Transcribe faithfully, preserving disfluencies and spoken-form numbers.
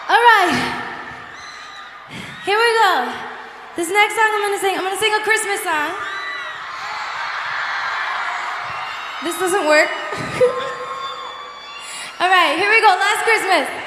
All right. Here we go. This next song I'm gonna sing, I'm gonna sing a Christmas song. This doesn't work. All right, here we go. Last Christmas.